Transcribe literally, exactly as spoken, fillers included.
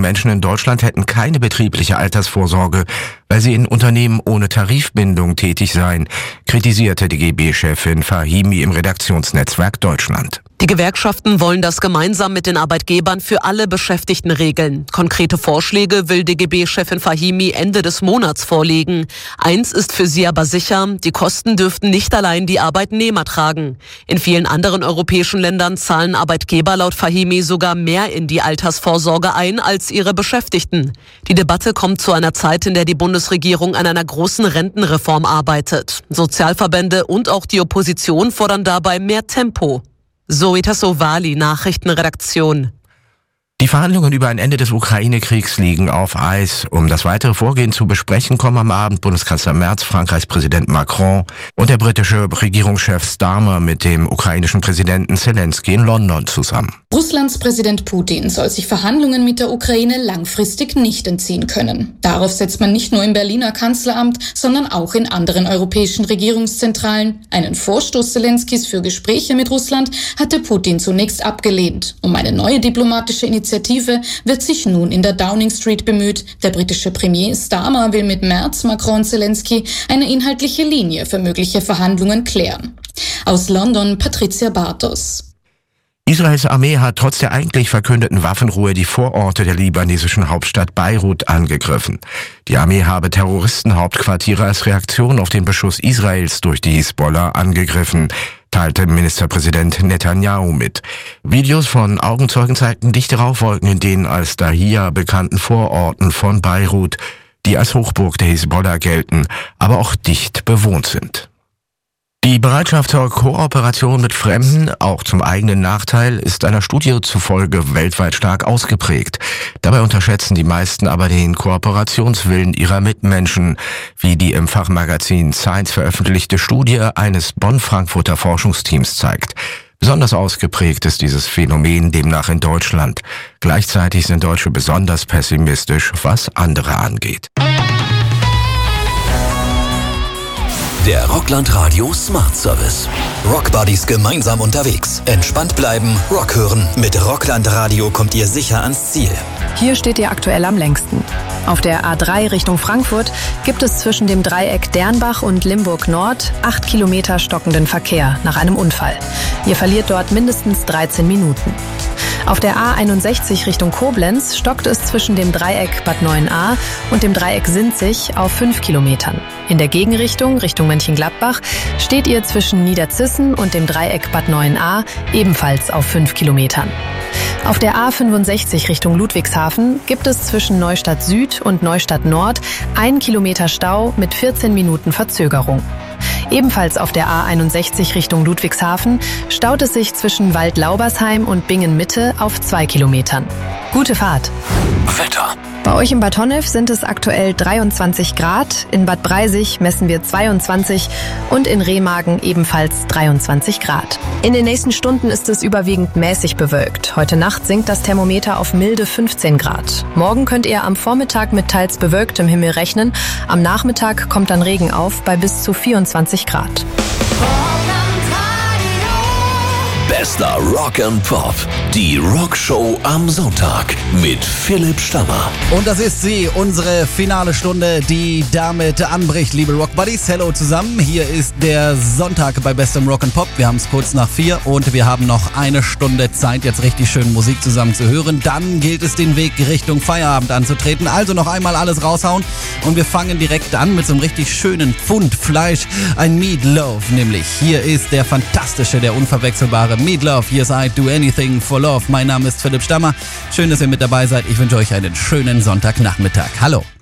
Menschen in Deutschland hätten keine betriebliche Altersvorsorge, weil sie in Unternehmen ohne Tarifbindung tätig seien, kritisierte D G B-Chefin Fahimi im Redaktionsnetzwerk Deutschland. Die Gewerkschaften wollen das gemeinsam mit den Arbeitgebern für alle Beschäftigten regeln. Konkrete Vorschläge will D G B-Chefin Fahimi Ende des Monats vorlegen. Eins ist für sie aber sicher, die Kosten dürften nicht allein die Arbeitnehmer tragen. In vielen anderen europäischen Ländern zahlen Arbeitgeber laut Fahimi sogar mehr in die Altersvorsorge ein als ihre Beschäftigten. Die Debatte kommt zu einer Zeit, in der die Bundesregierung an einer großen Rentenreform arbeitet. Sozialverbände und auch die Opposition fordern dabei mehr Tempo. Zoe Tassovali, Nachrichtenredaktion. Die Verhandlungen über ein Ende des Ukraine-Kriegs liegen auf Eis. Um das weitere Vorgehen zu besprechen, kommen am Abend Bundeskanzler Merz, Frankreichs Präsident Macron und der britische Regierungschef Starmer mit dem ukrainischen Präsidenten Zelensky in London zusammen. Russlands Präsident Putin soll sich Verhandlungen mit der Ukraine langfristig nicht entziehen können. Darauf setzt man nicht nur im Berliner Kanzleramt, sondern auch in anderen europäischen Regierungszentralen. Einen Vorstoß Zelenskys für Gespräche mit Russland hatte Putin zunächst abgelehnt. Um eine neue diplomatische Initiative Initiative wird sich nun in der Downing Street bemüht. Der britische Premier Starmer will mit Merz, Macron und Zelensky eine inhaltliche Linie für mögliche Verhandlungen klären. Aus London Patricia Bartos. Israels Armee hat trotz der eigentlich verkündeten Waffenruhe die Vororte der libanesischen Hauptstadt Beirut angegriffen. Die Armee habe Terroristenhauptquartiere als Reaktion auf den Beschuss Israels durch die Hisbollah angegriffen, teilte Ministerpräsident Netanyahu mit. Videos von Augenzeugen zeigten dichte Rauchwolken in den als Dahia bekannten Vororten von Beirut, die als Hochburg der Hisbollah gelten, aber auch dicht bewohnt sind. Die Bereitschaft zur Kooperation mit Fremden, auch zum eigenen Nachteil, ist einer Studie zufolge weltweit stark ausgeprägt. Dabei unterschätzen die meisten aber den Kooperationswillen ihrer Mitmenschen, wie die im Fachmagazin Science veröffentlichte Studie eines Bonn-Frankfurter Forschungsteams zeigt. Besonders ausgeprägt ist dieses Phänomen demnach in Deutschland. Gleichzeitig sind Deutsche besonders pessimistisch, was andere angeht. Der Rockland Radio Smart Service. Rockbuddies gemeinsam unterwegs. Entspannt bleiben, Rock hören. Mit Rockland Radio kommt ihr sicher ans Ziel. Hier steht ihr aktuell am längsten. Auf der A drei Richtung Frankfurt gibt es zwischen dem Dreieck Dernbach und Limburg Nord acht Kilometer stockenden Verkehr nach einem Unfall. Ihr verliert dort mindestens dreizehn Minuten. Auf der A einundsechzig Richtung Koblenz stockt es zwischen dem Dreieck Bad neuen-Ahr und dem Dreieck Sinzig auf fünf Kilometern. In der Gegenrichtung, Richtung Mönchengladbach, steht ihr zwischen Niederzissen und dem Dreieck Bad neuen-Ahr ebenfalls auf fünf Kilometern. Auf der A fünfundsechzig Richtung Ludwigshafen gibt es zwischen Neustadt Süd und Neustadt Nord ein Kilometer Stau mit vierzehn Minuten Verzögerung. Ebenfalls auf der A einundsechzig Richtung Ludwigshafen staut es sich zwischen Waldlaubersheim und Bingen-Mitte auf zwei Kilometern. Gute Fahrt. Wetter. Bei euch in Bad Honnef sind es aktuell dreiundzwanzig Grad, in Bad Breisig messen wir zweiundzwanzig und in Remagen ebenfalls dreiundzwanzig Grad. In den nächsten Stunden ist es überwiegend mäßig bewölkt. Heute Nacht sinkt das Thermometer auf milde fünfzehn Grad. Morgen könnt ihr am Vormittag mit teils bewölktem Himmel rechnen. Am Nachmittag kommt dann Regen auf bei bis zu vierundzwanzig Grad. Bester Rock and Pop. Die Rockshow am Sonntag mit Philipp Stammer. Und das ist sie, unsere finale Stunde, die damit anbricht, liebe Rock Buddies. Hello zusammen, hier ist der Sonntag bei Bestem Rock and Pop. Wir haben es kurz nach vier und wir haben noch eine Stunde Zeit, jetzt richtig schön Musik zusammen zu hören. Dann gilt es, den Weg Richtung Feierabend anzutreten. Also noch einmal alles raushauen und wir fangen direkt an mit so einem richtig schönen Pfund Fleisch, ein Meatloaf nämlich. Hier ist der fantastische, der unverwechselbare Meatloaf. Hier ist I Do Anything for Love. Mein Name ist Philipp Stammer. Schön, dass ihr mit dabei seid. Ich wünsche euch einen schönen Sonntagnachmittag. Hallo.